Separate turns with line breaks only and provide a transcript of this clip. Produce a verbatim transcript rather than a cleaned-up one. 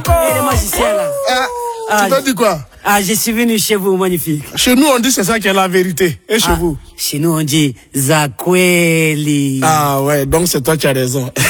Et les magiciens là.
Ah,
Ah,
tu t'as dit quoi?
Ah, je suis venu chez vous, magnifique.
Chez nous, on dit c'est ça qui est la vérité. Et chez
Ah,
vous?
chez nous, on dit Zakweli.
Ah ouais, donc c'est toi qui as raison.